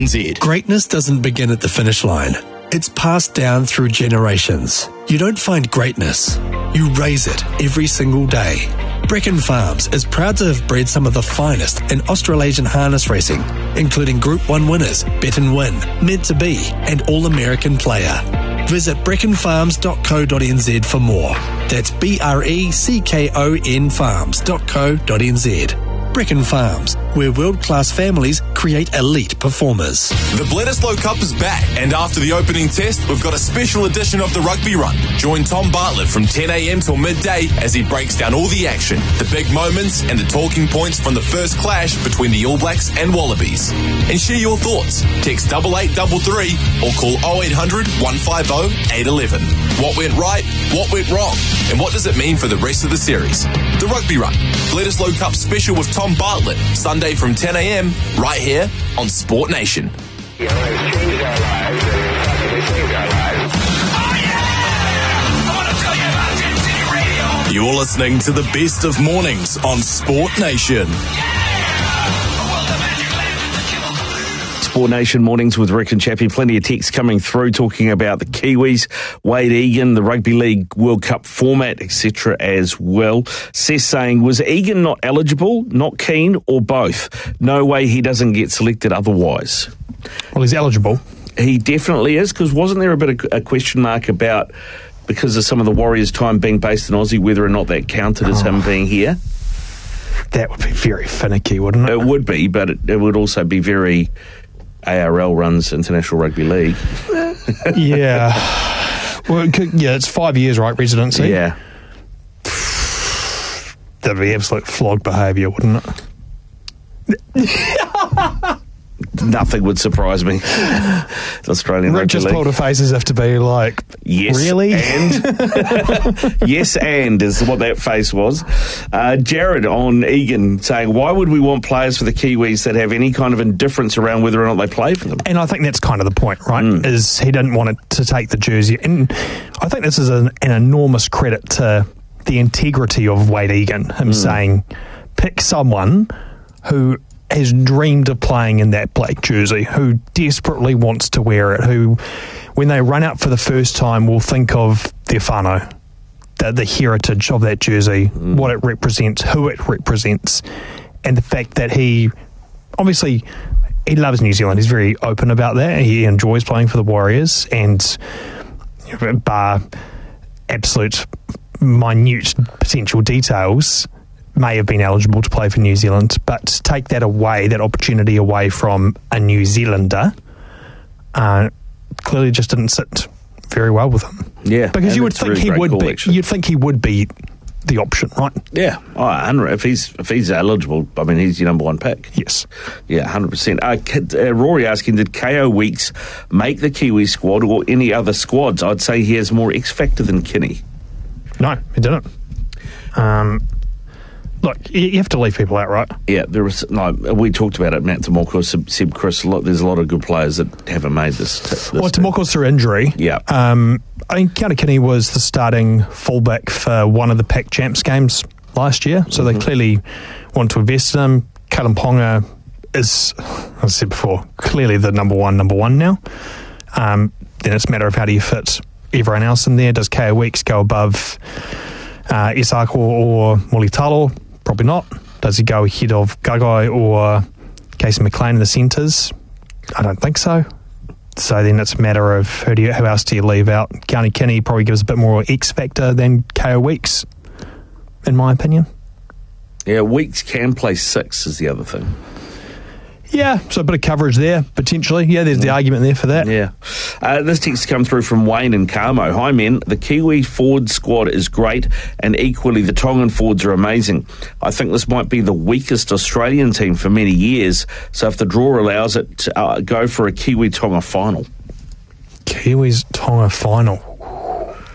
Z. Greatness doesn't begin at the finish line. It's passed down through generations. You don't find greatness. You raise it every single day. Brecon Farms is proud to have bred some of the finest in Australasian harness racing, including Group 1 winners, Bet and Win, Meant to Be, and All-American Player. Visit brecconfarms.co.nz for more. That's BRECKON farms.co.nz. Brecon Farms, where world-class families create elite performers. The Bledisloe Cup is back, and after the opening test, we've got a special edition of the Rugby Run. Join Tom Bartlett from 10 a.m. till midday as he breaks down all the action, the big moments, and the talking points from the first clash between the All Blacks and Wallabies. And share your thoughts. Text 8833 or call 0800 150 811. What went right? What went wrong? And what does it mean for the rest of the series? The Rugby Run, Bledisloe Cup special with Tom Bartlett, Sunday from 10 a.m. right here on Sport Nation. You're listening to the best of mornings on Sport Nation. Sport Nation mornings with Rick and Chappie. Plenty of texts coming through talking about the Kiwis, Wade Egan, the Rugby League World Cup format, etc. as well. Seth saying, was Egan not eligible, not keen, or both? No way he doesn't get selected otherwise. Well, he's eligible. He definitely is, because wasn't there a bit of a question mark about, because of some of the Warriors' time being based in Aussie, whether or not that counted as him being here? That would be very finicky, wouldn't it? It would be, but it would also be very... ARL runs International Rugby League. Yeah. Well, it's 5 years, right, residency? Yeah. That'd be absolute flog behaviour, wouldn't it? Nothing would surprise me. It's Australian Rick Rugby just League. pulled a face as if to be like, yes, really? And yes, and is what that face was. Jared on Egan saying, why would we want players for the Kiwis that have any kind of indifference around whether or not they play for them? And I think that's kind of the point, right? Is he didn't want to take the jersey. And I think this is an enormous credit to the integrity of Wade Egan, him saying, pick someone who has dreamed of playing in that black jersey, who desperately wants to wear it, who, when they run out for the first time, will think of their whānau, the heritage of that jersey, what it represents, who it represents, and the fact that he loves New Zealand. He's very open about that. He enjoys playing for the Warriors, and bar absolute minute potential details, may have been eligible to play for New Zealand, but to take that away, that opportunity away from a New Zealander, clearly just didn't sit very well with him. Yeah, because you would think he would be. You'd think he would be the option, right? Yeah, if he's eligible, I mean, he's your number one pick. Yes. Yeah, 100%. Rory asking, did KO Weeks make the Kiwi squad or any other squads? I'd say he has more X factor than Kinney. No, he didn't. Look, you have to leave people out, right? Yeah, we talked about it, Matt Tomoko, Seb Chris, there's a lot of good players that haven't made this. Well, Tomoko's through injury. Yeah. I think Keanu Kinney was the starting fullback for one of the Pac Champs games last year, so they clearly want to invest in him. Kalen Ponga is, as I said before, clearly the number one now. Then it's a matter of how do you fit everyone else in there. Does KO Weeks go above Isako or Mulitalo? Probably not. Does he go ahead of Gagai or Casey McLean in the centres? I don't think so. So then it's a matter of who else do you leave out? Keanu Kinney probably gives a bit more X factor than KO Weeks, in my opinion. Yeah, Weeks can play 6 is the other thing. Yeah, so a bit of coverage there, potentially. Yeah, there's the argument there for that. Yeah. This text come through from Wayne and Carmo. Hi, men. The Kiwi forward squad is great, and equally the Tongan forwards are amazing. I think this might be the weakest Australian team for many years, so if the draw allows it, go for a Kiwi-Tonga final. Kiwis-Tonga final.